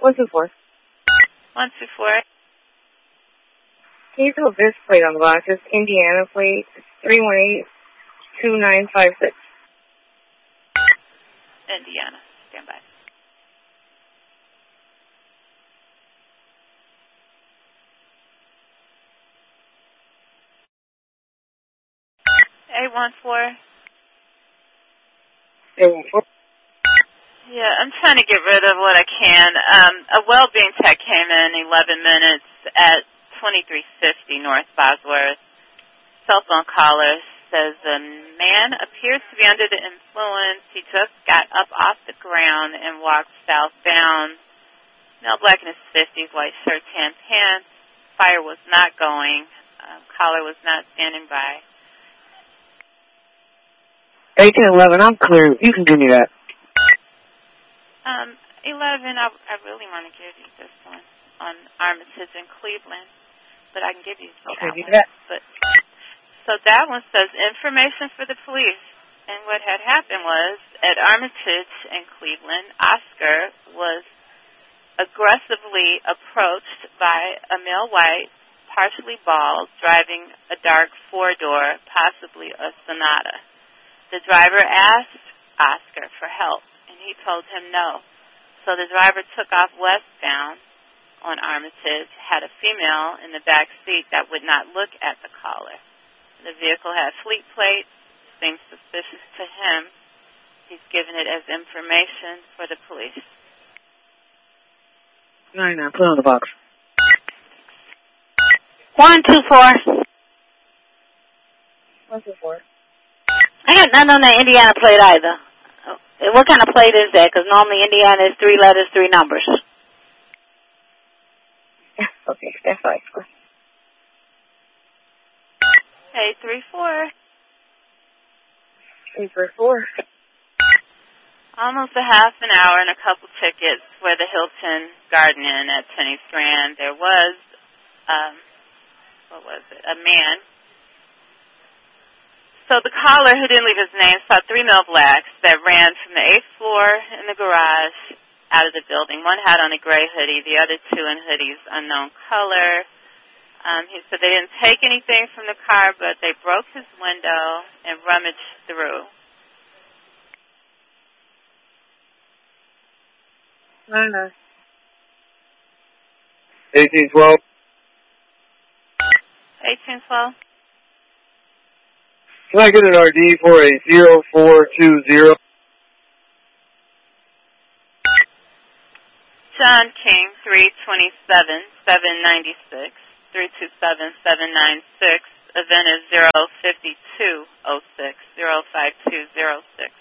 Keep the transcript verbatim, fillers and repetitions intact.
one two four. one two four. Can you throw this plate on the box? It's Indiana plate. It's three one eight two nine five six. Indiana. Stand by. eight one four. eight one four. Yeah, I'm trying to get rid of what I can. Um, a well-being tech came in eleven minutes at twenty-three fifty North Bosworth. Cell phone caller says a man appears to be under the influence. He just got up off the ground and walked southbound. Male black in his fifties, white shirt, tan pants. Fire was not going. Uh, caller was not standing by. eighteen eleven, I'm clear. You can give me that. Um, eleven, I, I really want to give you this one on Armitage in Cleveland, but I can give you Okay, that do one. that. But, so that one says information for the police. And what had happened was, at Armitage in Cleveland, Oscar was aggressively approached by a male white, partially bald, driving a dark four-door, possibly a Sonata. The driver asked Oscar for help, and he told him no. So the driver took off westbound on Armitage, had a female in the back seat that would not look at the caller. The vehicle had fleet plates, seemed suspicious to him. He's given it as information for the police. nine nine, put it on the box. one two four. one two four. I got none on the Indiana plate either. What kind of plate is that? Because normally Indiana is three letters, three numbers. Okay, that's fine. eight three four. eight three four. Almost a half an hour and a couple tickets for the Hilton Garden Inn at Penny Strand. There was, um, what was it, a man. So the caller, who didn't leave his name, saw three male blacks that ran from the eighth floor in the garage out of the building. One had on a gray hoodie, the other two in hoodies, unknown color. Um, he said they didn't take anything from the car, but they broke his window and rummaged through. nine nine. eighteen twelve. eighteen twelve. Can I get an R D for a zero four two zero? John King, three twenty-seven, seven ninety-six, three two seven, seven nine six. Event is zero five two oh six, zero five two oh six.